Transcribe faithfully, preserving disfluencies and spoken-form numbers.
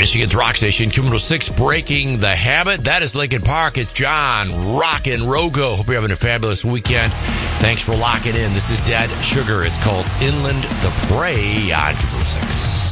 Michigan's Rock Station, Q one oh six, breaking the habit. That is Lincoln Park. It's John Rockin' Rogo. Hope you're having a fabulous weekend. Thanks for locking in. This is Dead Sugar. It's called Inland the Prey on Q one oh six.